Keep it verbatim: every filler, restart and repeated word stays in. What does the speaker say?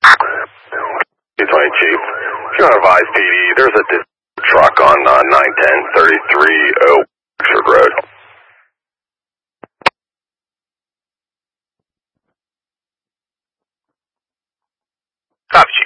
two twenty Chief. If you want to advise P D, there's a truck on uh, nine ten thirty-three Oxford Road. Copy, Chief.